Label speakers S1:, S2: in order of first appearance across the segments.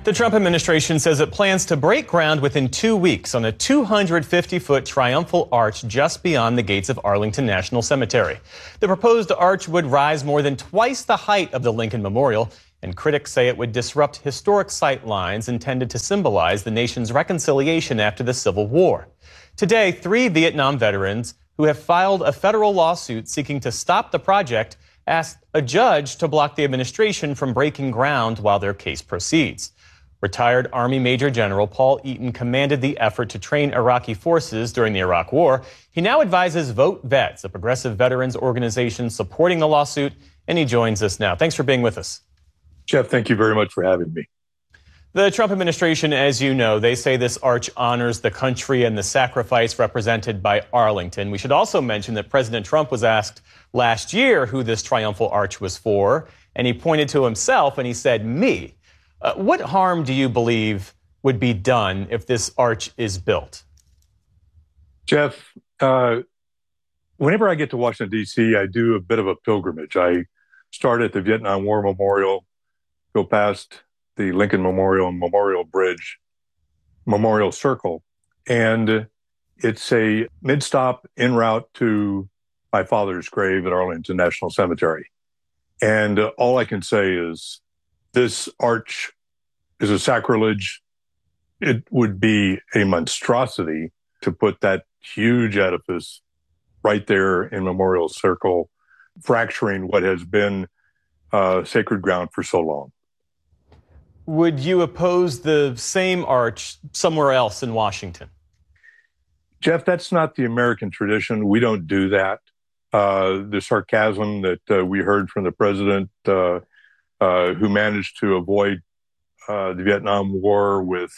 S1: The Trump administration says it plans to break ground within 2 weeks on a 250-foot triumphal arch just beyond the gates of Arlington National Cemetery. The proposed arch would rise more than twice the height of the Lincoln Memorial, and critics say it would disrupt historic sight lines intended to symbolize the nation's reconciliation after the Civil War. Today, 3 Vietnam veterans who have filed a federal lawsuit seeking to stop the project asked a judge to block the administration from breaking ground while their case proceeds. Retired Army Major General Paul Eaton commanded the effort to train Iraqi forces during the Iraq War. He now advises Vote Vets, a progressive veterans organization supporting the lawsuit, and he joins us now. Thanks for being with us.
S2: Jeff, thank you very much for having me.
S1: The Trump administration, as you know, they say this arch honors the country and the sacrifice represented by Arlington. We should also mention that President Trump was asked last year who this triumphal arch was for, and he pointed to himself and he said, me. What harm do you believe would be done if this arch is built?
S2: Jeff, whenever I get to Washington, D.C., I do a bit of a pilgrimage. I start at the Vietnam War Memorial, go past the Lincoln Memorial and Memorial Bridge, Memorial Circle, and it's a mid-stop en route to my father's grave at Arlington National Cemetery. And all I can say is this arch is a sacrilege. It would be a monstrosity to put that huge edifice right there in Memorial Circle, fracturing what has been sacred ground for so long.
S1: Would you oppose the same arch somewhere else in Washington?
S2: Jeff, that's not the American tradition. We don't do that. The sarcasm that we heard from the president, who managed to avoid the Vietnam War with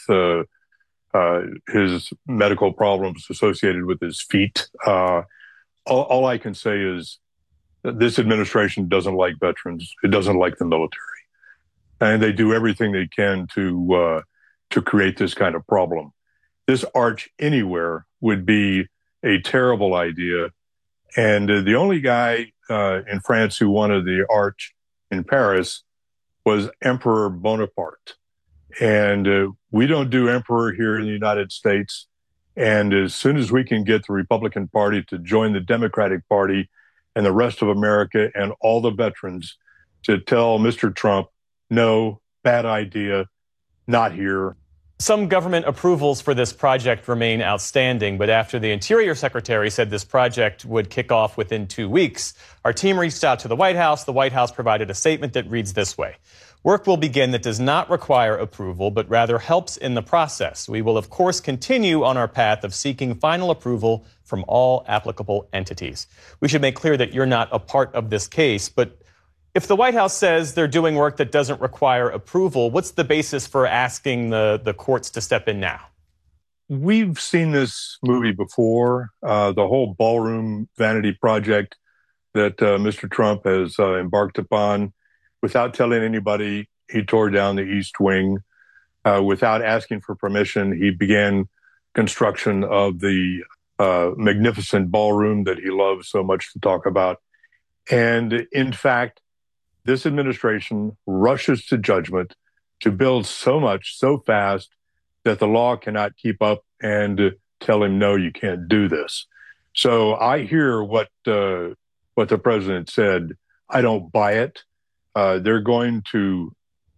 S2: his medical problems associated with his feet. All I can say is that this administration doesn't like veterans. It doesn't like the military. And they do everything they can to create this kind of problem. This arch anywhere would be a terrible idea. And the only guy in France who wanted the arch in Paris was Emperor Bonaparte. And we don't do emperor here in the United States. And as soon as we can get the Republican Party to join the Democratic Party and the rest of America and all the veterans to tell Mr. Trump, no, bad idea, not here.
S1: Some government approvals for this project remain outstanding, but after the Interior Secretary said this project would kick off within 2 weeks, our team reached out to the White House. The White House provided a statement that reads this way. Work will begin that does not require approval, but rather helps in the process. We will, of course, continue on our path of seeking final approval from all applicable entities. We should make clear that you're not a part of this case, but if the White House says they're doing work that doesn't require approval, what's the basis for asking the courts to step in now?
S2: We've seen this movie before, the whole ballroom vanity project that Mr. Trump has embarked upon. Without telling anybody, he tore down the East Wing. Without asking for permission, he began construction of the magnificent ballroom that he loves so much to talk about. And in fact, this administration rushes to judgment to build so much so fast that the law cannot keep up and tell him, no, you can't do this. So I hear what the president said. I don't buy it. They're going to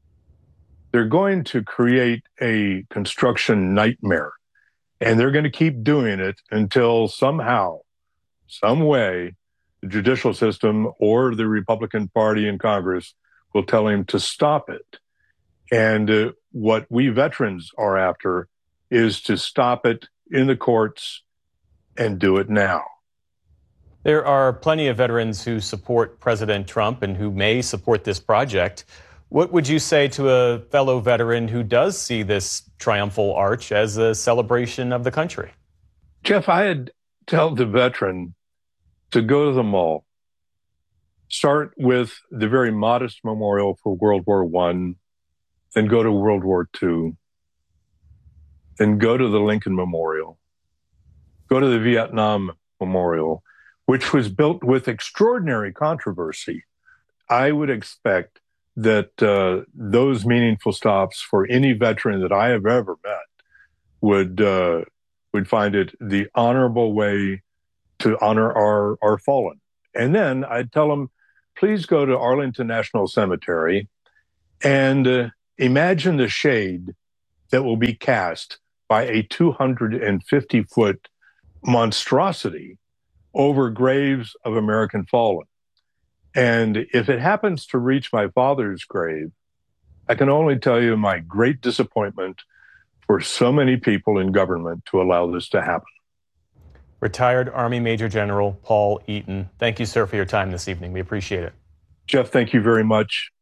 S2: create a construction nightmare, and they're going to keep doing it until somehow, some way, the judicial system or the Republican Party in Congress will tell him to stop it. And what we veterans are after is to stop it in the courts and do it now.
S1: There are plenty of veterans who support President Trump and who may support this project. What would you say to a fellow veteran who does see this triumphal arch as a celebration of the country?
S2: Jeff, I'd tell the veteran to go to the mall. Start with the very modest memorial for World War I, then go to World War II, then go to the Lincoln Memorial, go to the Vietnam Memorial, which was built with extraordinary controversy. I would expect that those meaningful stops for any veteran that I have ever met would find it the honorable way to honor our fallen. And then I'd tell them, please go to Arlington National Cemetery and imagine the shade that will be cast by a 250-foot monstrosity over graves of American fallen. And if it happens to reach my father's grave, I can only tell you my great disappointment for so many people in government to allow this to happen.
S1: Retired Army Major General Paul Eaton, thank you, sir, for your time this evening. We appreciate it.
S2: Jeff, thank you very much.